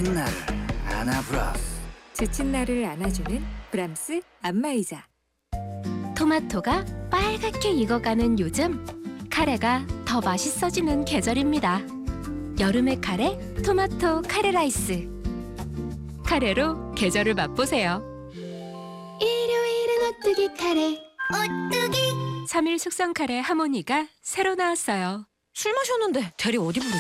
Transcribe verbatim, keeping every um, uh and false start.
지친 나를 안아브라스. 지친 나를 안아주는 브람스 안마의자. 토마토가 빨갛게 익어가는 요즘, 카레가 더 맛있어지는 계절입니다. 여름의 카레, 토마토 카레 라이스. 카레로 계절을 맛보세요. 일요일은 오뚜기 카레. 오뚜기! 삼 일 숙성 카레 하모니가 새로 나왔어요. 술 마셨는데 대리 어디 부르지?